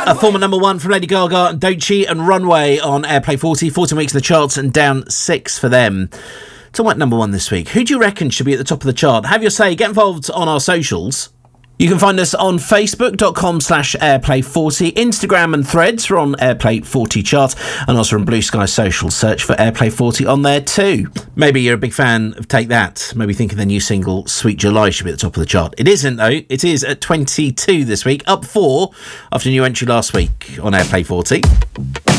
A former number one from Lady Gaga and Doechii and Runway on Airplay 40. 14 weeks in the charts and down 6 for them. Talking about number one this week. Who do you reckon should be at the top of the chart? Have your say. Get involved on our socials. You can find us on facebook.com/Airplay40, Instagram and Threads. We're on Airplay 40 chart, and also on Blue Sky Social. Search for Airplay 40 on there too. Maybe you're a big fan of Take That. Maybe thinking the new single Sweet July should be at the top of the chart. It isn't though. It is at 22 this week, up 4 after a new entry last week on Airplay 40.